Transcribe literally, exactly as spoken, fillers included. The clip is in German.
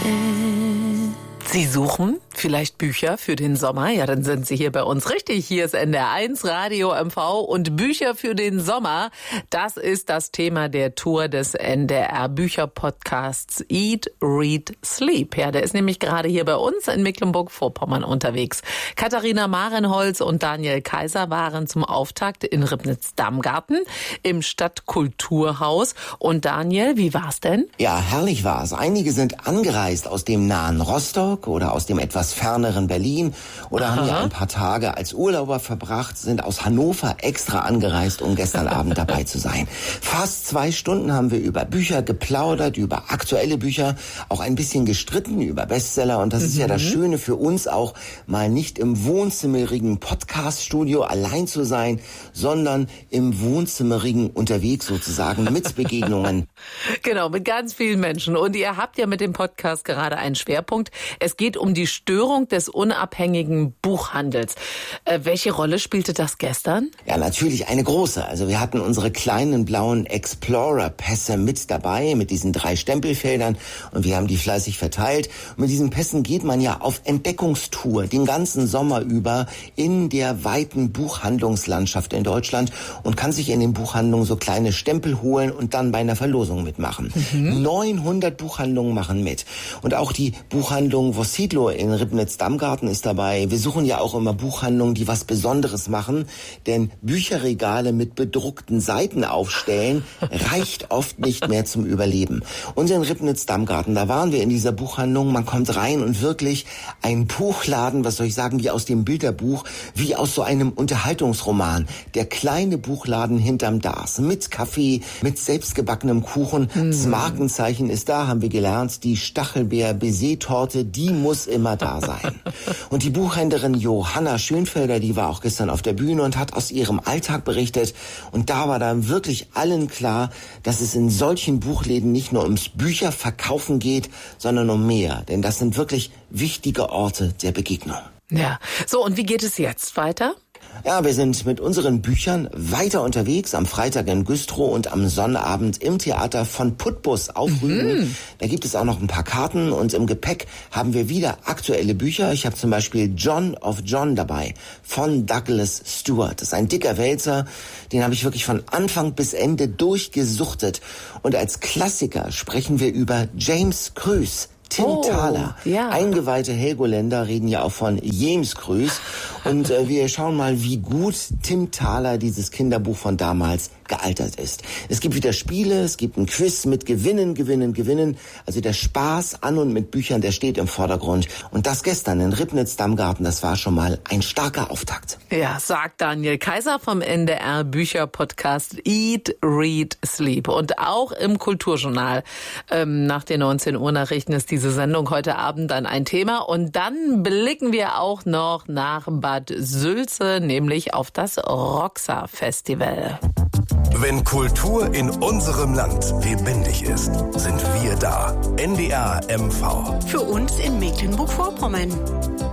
Sie suchen vielleicht Bücher für den Sommer? Ja, dann sind Sie hier bei uns richtig. Hier ist N D R eins Radio M V und Bücher für den Sommer. Das ist das Thema der Tour des N D R Bücherpodcasts Eat, Read, Sleep. Ja, der ist nämlich gerade hier bei uns in Mecklenburg-Vorpommern unterwegs. Katharina Marenholz und Daniel Kaiser waren zum Auftakt in Ribnitz-Damgarten im Stadtkulturhaus. Und Daniel, wie war's denn? Ja, herrlich war's. Einige sind angereist aus dem nahen Rostock oder aus dem etwas ferneren Berlin oder Aha. haben ja ein paar Tage als Urlauber verbracht, sind aus Hannover extra angereist, um gestern Abend dabei zu sein. Fast zwei Stunden haben wir über Bücher geplaudert, über aktuelle Bücher, auch ein bisschen gestritten über Bestseller. Und das mhm. ist ja das Schöne für uns auch, mal nicht im wohnzimmerigen Podcast-Studio allein zu sein, sondern im wohnzimmerigen unterwegs sozusagen mit Begegnungen. Genau, mit ganz vielen Menschen. Und ihr habt ja mit dem Podcast gerade einen Schwerpunkt. Es geht um die Störung des unabhängigen Buchhandels. Äh, welche Rolle spielte das gestern? Ja, natürlich eine große. Also wir hatten unsere kleinen blauen Explorer-Pässe mit dabei, mit diesen drei Stempelfeldern. Und wir haben die fleißig verteilt. Und mit diesen Pässen geht man ja auf Entdeckungstour den ganzen Sommer über in der weiten Buchhandlungslandschaft in Deutschland und kann sich in den Buchhandlungen so kleine Stempel holen und dann bei einer Verlosung mitmachen. Mhm. neunhundert Buchhandlungen machen mit. Und auch die Buchhandlung Vossidlo in Ribnitz-Damgarten ist dabei. Wir suchen ja auch immer Buchhandlungen, die was Besonderes machen, denn Bücherregale mit bedruckten Seiten aufstellen reicht oft nicht mehr zum Überleben. Und in Ribnitz-Damgarten, da waren wir in dieser Buchhandlung, man kommt rein und wirklich ein Buchladen, was soll ich sagen, wie aus dem Bilderbuch, wie aus so einem Unterhaltungsroman. Der kleine Buchladen hinterm Das, mit Kaffee, mit selbstgebackenem Kuchen. Mm. Das Markenzeichen ist da, haben wir gelernt, die Stachelbeer-Baiser-Torte, die muss immer da sein. Und die Buchhändlerin Johanna Schönfelder, die war auch gestern auf der Bühne und hat aus ihrem Alltag berichtet. Und da war dann wirklich allen klar, dass es in solchen Buchläden nicht nur ums Bücherverkaufen geht, sondern um mehr. Denn das sind wirklich wichtige Orte der Begegnung. Ja, so und wie geht es jetzt weiter? Ja, wir sind mit unseren Büchern weiter unterwegs, am Freitag in Güstrow und am Sonnabend im Theater von Putbus auf Rügen. Mhm. Da gibt es auch noch ein paar Karten und im Gepäck haben wir wieder aktuelle Bücher. Ich habe zum Beispiel John of John dabei von Douglas Stewart. Das ist ein dicker Wälzer, den habe ich wirklich von Anfang bis Ende durchgesuchtet. Und als Klassiker sprechen wir über James Krüs. Tim oh, Thaler, ja. Eingeweihte Helgoländer reden ja auch von James Krüs. Und äh, wir schauen mal, wie gut Tim Thaler, dieses Kinderbuch von damals, gealtert ist. Es gibt wieder Spiele, es gibt ein Quiz mit Gewinnen, Gewinnen, Gewinnen. Also der Spaß an und mit Büchern, der steht im Vordergrund. Und das gestern in Ribnitz-Damgarten, das war schon mal ein starker Auftakt. Ja, sagt Daniel Kaiser vom N D R Bücherpodcast Eat, Read, Sleep. Und auch im Kulturjournal ähm, nach den neunzehn Uhr Nachrichten ist diese Sendung heute Abend dann ein Thema. Und dann blicken wir auch noch nach Bad Sülze, nämlich auf das Roxa-Festival. Wenn Kultur in unserem Land lebendig ist, sind wir da. N D R M V. Für uns in Mecklenburg-Vorpommern.